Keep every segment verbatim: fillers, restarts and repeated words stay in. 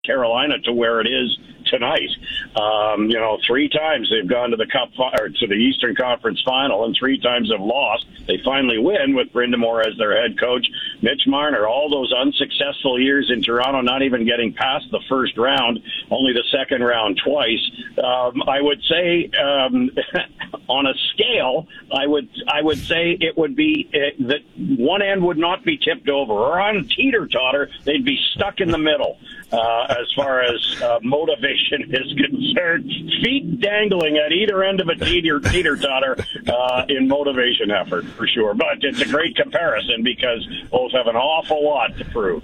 Carolina to where it is tonight. Um, you know, three times they've gone to the Cup or to the Eastern Conference Final, and three times have lost. They finally win with Brind'Amour as their head coach. Mitch Marner, all those unsuccessful years in Toronto, not even getting past the first round, only the second round twice. Um, I would say, um, on a scale, I would I would say it would be uh, that one end would not be tipped over, or on teeter-totter, they'd be stuck in the middle. Uh, as far as uh, motivation is concerned, feet dangling at either end of a teeter, teeter-totter uh, in motivation effort, for sure. But it's a great comparison because both have an awful lot to prove.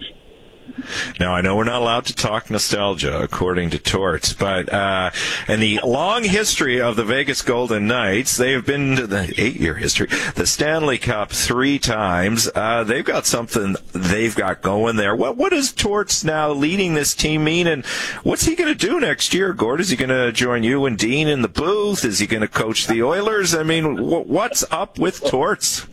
Now, I know we're not allowed to talk nostalgia, according to Torts, but uh, in the long history of the Vegas Golden Knights, they have been to the eight-year history, the Stanley Cup three times. Uh, they've got something they've got going there. What What does Torts now leading this team mean, and what's he going to do next year, Gord? Is he going to join you and Dean in the booth? Is he going to coach the Oilers? I mean, w- what's up with Torts?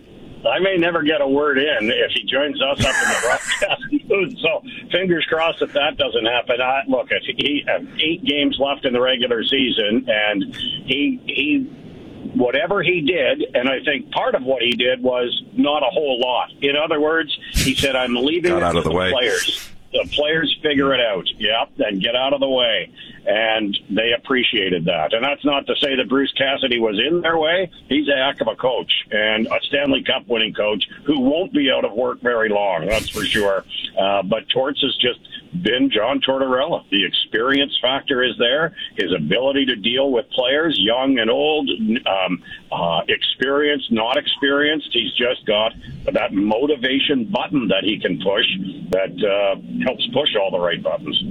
I may never get a word in if he joins us up in the broadcast booth, so fingers crossed that that doesn't happen. I, look, if he uh, eight games left in the regular season, and he he whatever he did, and I think part of what he did was not a whole lot. In other words, he said, "I'm leaving Got it out to of the, the way. players. The players figure it out. Yep, and get out of the way." And they appreciated that. And that's not to say that Bruce Cassidy was in their way. He's a heck of a coach and a Stanley Cup winning coach who won't be out of work very long, that's for sure. Uh, but Torts has just been John Tortorella. The experience factor is there. His ability to deal with players, young and old, um, uh, experienced, not experienced. He's just got that motivation button that he can push that uh, helps push all the right buttons.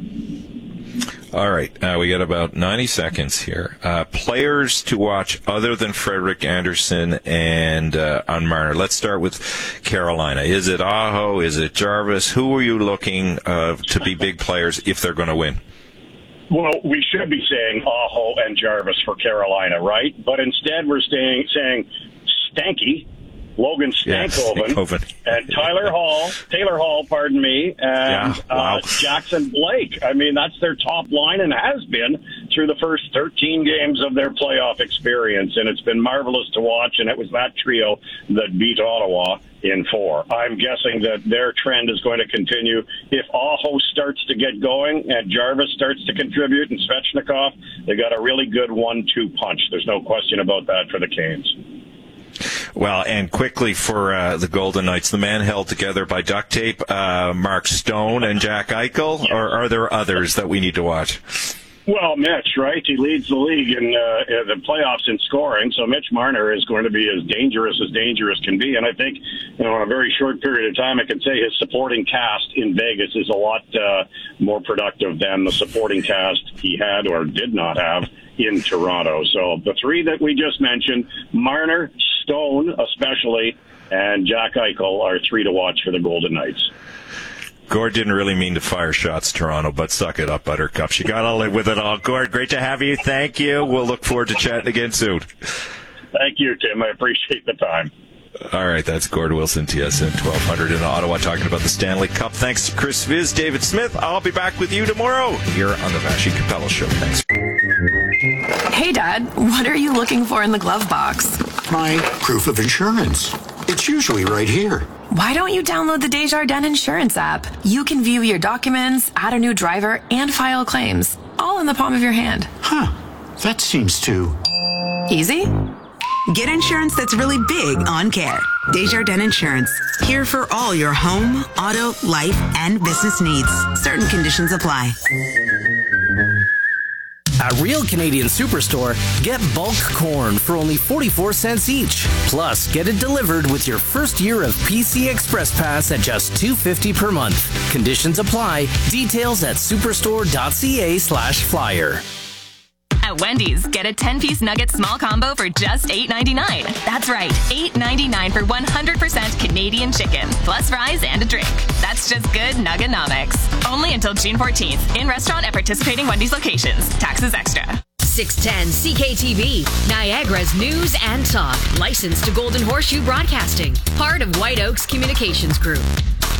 All right, uh, we got about ninety seconds here. Uh, players to watch other than Frederik Andersen and uh, Marner. Let's start with Carolina. Is it Aho? Is it Jarvis? Who are you looking uh, to be big players if they're going to win? Well, we should be saying Aho and Jarvis for Carolina, right? But instead we're staying, saying Stanky, Logan Stankoven, yeah, and Tyler Hall, Taylor Hall, pardon me, and yeah, wow. uh, Jackson Blake. I mean, that's their top line and has been through the first thirteen games of their playoff experience, and it's been marvelous to watch, and it was that trio that beat Ottawa in four. I'm guessing that their trend is going to continue. If Aho starts to get going and Jarvis starts to contribute and Svechnikov, they got a really good one two punch. There's no question about that for the Canes. Well, and quickly for uh, the Golden Knights, the man held together by duct tape, uh, Mark Stone and Jack Eichel, or are there others that we need to watch? Well, Mitch, right? He leads the league in uh, the playoffs in scoring, so Mitch Marner is going to be as dangerous as dangerous can be. And I think, you know, in a very short period of time, I can say his supporting cast in Vegas is a lot uh, more productive than the supporting cast he had or did not have in Toronto. So the three that we just mentioned, Marner, Stone especially, and Jack Eichel are three to watch for the Golden Knights. Gord didn't really mean to fire shots, Toronto, but suck it up, Buttercup. You got to live with it all. Gord, great to have you. Thank you. We'll look forward to chatting again soon. Thank you, Tim. I appreciate the time. All right, that's Gord Wilson, T S N twelve hundred in Ottawa, talking about the Stanley Cup. Thanks to Chris Viz, David Smith. I'll be back with you tomorrow here on the Vashi Capella Show. Thanks. Hey, Dad, what are you looking for in the glove box? My proof of insurance. It's usually right here. Why don't you download the Desjardins Insurance app? You can view your documents, add a new driver, and file claims, all in the palm of your hand. Huh. That seems too... easy? Get insurance that's really big on care. Desjardins Insurance. Here for all your home, auto, life, and business needs. Certain conditions apply. At Real Canadian Superstore, get bulk corn for only forty-four cents each. Plus, get it delivered with your first year of P C Express Pass at just two dollars and fifty cents per month. Conditions apply. Details at superstore.ca slash flyer. At Wendy's, get a ten-piece nugget small combo for just eight ninety-nine. That's right, eight ninety-nine for one hundred percent Canadian chicken, plus fries and a drink. That's just good Nuggenomics. Only until June fourteenth. In restaurant at participating Wendy's locations. Taxes extra. six ten C K T V, Niagara's news and talk. Licensed to Golden Horseshoe Broadcasting. Part of White Oaks Communications Group.